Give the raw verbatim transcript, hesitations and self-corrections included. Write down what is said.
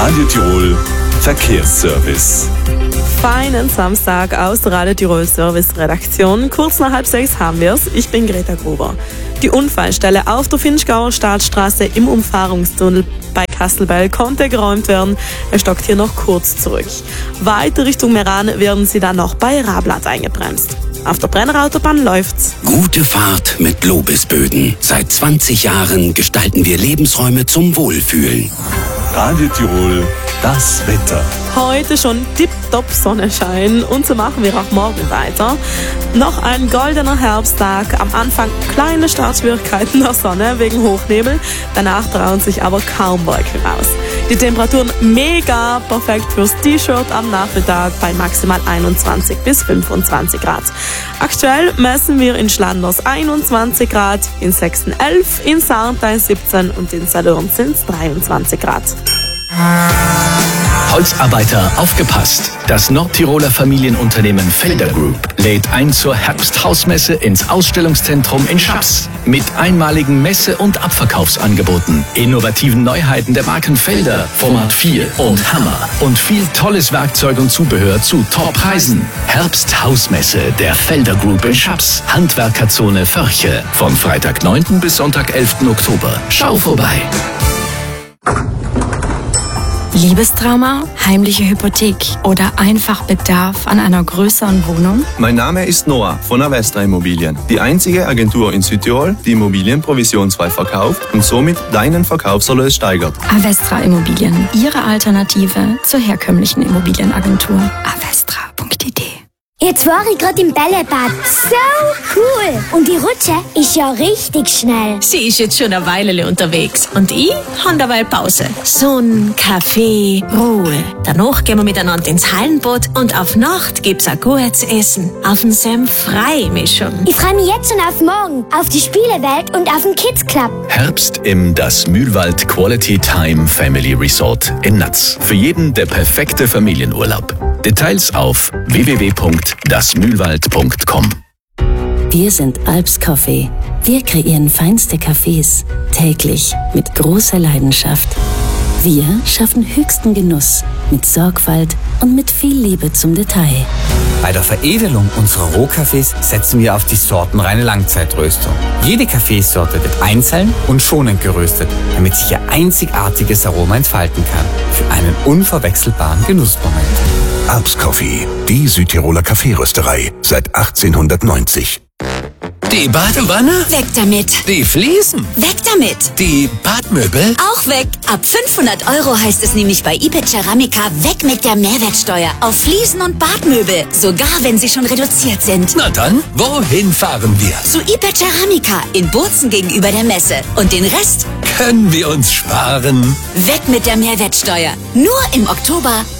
Radio Tirol Verkehrsservice. Feinen Samstag aus der Radio Tirol Service Redaktion. Kurz nach halb sechs haben wir's. Ich bin Greta Gruber. Die Unfallstelle auf der Finchgauer Staatsstraße im Umfahrungstunnel bei Kastelbell konnte geräumt werden. Er stockt hier noch kurz zurück. Weiter Richtung Meran werden sie dann noch bei Rablat eingebremst. Auf der Brennerautobahn läuft's. Gute Fahrt mit Lobesböden. Seit zwanzig Jahren gestalten wir Lebensräume zum Wohlfühlen. Radio Tirol, das Wetter. Heute schon tipptopp Sonnenschein und so machen wir auch morgen weiter. Noch ein goldener Herbsttag. Am Anfang kleine Startschwierigkeiten der Sonne wegen Hochnebel. Danach trauen sich aber kaum Wolken raus. Die Temperaturen mega perfekt fürs T-Shirt am Nachmittag bei maximal einundzwanzig bis fünfundzwanzig Grad. Aktuell messen wir in Schlanders einundzwanzig Grad, in Sexten elf, in Sarntein siebzehn und in Salurn sind es dreiundzwanzig Grad. Holzarbeiter, aufgepasst! Das Nordtiroler Familienunternehmen Felder Group lädt ein zur Herbsthausmesse ins Ausstellungszentrum in Schaps. Mit einmaligen Messe- und Abverkaufsangeboten, innovativen Neuheiten der Marken Felder, Format vier und Hammer und viel tolles Werkzeug und Zubehör zu Top-Preisen. Herbsthausmesse der Felder Group in Schaps, Handwerkerzone Förche, von Freitag neunten bis Sonntag elften Oktober. Schau vorbei! Liebestrauma, heimliche Hypothek oder einfach Bedarf an einer größeren Wohnung? Mein Name ist Noah von Avestra Immobilien. Die einzige Agentur in Südtirol, die Immobilien provisionsfrei verkauft und somit deinen Verkaufserlös steigert. Avestra Immobilien, Ihre Alternative zur herkömmlichen Immobilienagentur. avestra punkt i d. Jetzt war ich gerade im Bällebad. So cool! Und die Rutsche ist ja richtig schnell. Sie ist jetzt schon eine Weile unterwegs und ich habe dabei Pause. Sonn, Kaffee, Ruhe. Danach gehen wir miteinander ins Hallenbad und auf Nacht gibt's ein gutes Essen. Auf den Senf frei Mischung. Ich freue mich jetzt schon auf morgen, auf die Spielewelt und auf den Kids Club. Herbst im Das Mühlwald Quality Time Family Resort in Natz. Für jeden der perfekte Familienurlaub. Details auf w w w punkt das mühlwald punkt com. Wir sind Alps Coffee. Wir kreieren feinste Kaffees, täglich mit großer Leidenschaft. Wir schaffen höchsten Genuss mit Sorgfalt und mit viel Liebe zum Detail. Bei der Veredelung unserer Rohkaffees setzen wir auf die sortenreine Langzeitröstung. Jede Kaffeesorte wird einzeln und schonend geröstet, damit sich ihr einzigartiges Aroma entfalten kann. Für einen unverwechselbaren Genussmoment. Alps Coffee, die Südtiroler Kaffeerösterei seit achtzehnhundertneunzig. Die Badewanne? Weg damit. Die Fliesen? Weg damit. Die Badmöbel? Auch weg. Ab fünfhundert Euro heißt es nämlich bei I P E Ceramica weg mit der Mehrwertsteuer auf Fliesen und Badmöbel. Sogar wenn sie schon reduziert sind. Na dann, wohin fahren wir? Zu I P E Ceramica in Bozen gegenüber der Messe. Und den Rest können wir uns sparen. Weg mit der Mehrwertsteuer. Nur im Oktober